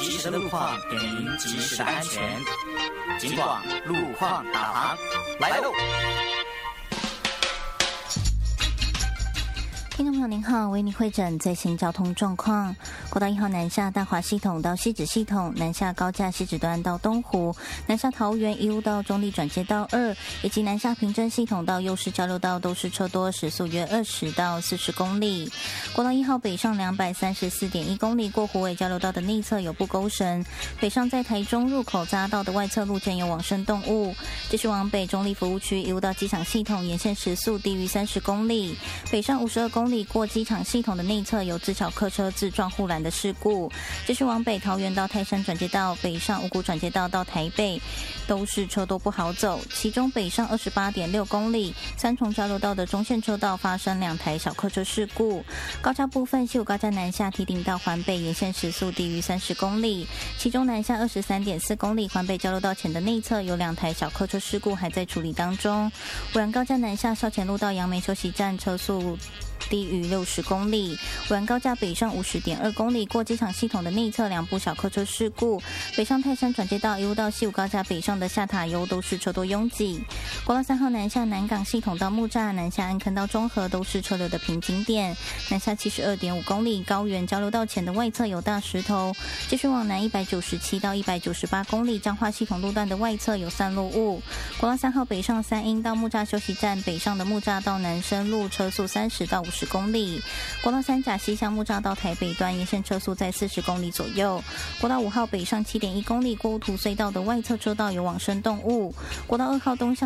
及时的路况，给您及时的安全。警广路况导航来喽！ 听众朋友您好，为您会诊最新交通状况。国道1号南下大华系统到汐止系统，南下高架汐止段到东湖，南下桃园一路到中立转接道2，以及南下平镇系统到右市交流道都是车多，时速约20到40公里。国道1号北上234.1公里，过虎尾交流道的内侧有布沟绳，北上在台中入口匝道的外侧路肩有往生动物，继续往北中立服务区一路到机场系统，沿线时速低于30公里，北上52公里过机场系统的内侧有自小客车自撞护栏的事故，继续往北桃园到泰山转接道，北上五股转接道到台北都是车多不好走，其中北上28.6公里三重交流道的中线车道发生2台小客车事故。高架部分西武高架南下堤顶到环北沿线时速低于30公里，其中南下23.4公里环北交流道前的内侧有2台小客车事故还在处理当中。尾安高架南下少前路到杨梅休息站车速低于60公里，尾安高架北上50.2公里过机场系统的内侧2部小客车事故，北上泰山转接道一路到西武高架北上的下塔悠都是车多拥挤。国道3号南下南港系统到木栅，南下安坑到中和都是车流的瓶颈点，南下72.5公里高原交流道前的外侧有大石头，继续往南197到198公里彰化系统路段的外侧有散落物。国道3号北上三鶯到木栅休息站，北上的木栅到南深路车速30到50公里。国道3甲西向木栅到台北段沿线车速在40公里左右。国道5号北上7.1公里过乌土隧道的外侧车道有往生动物。国道2号东向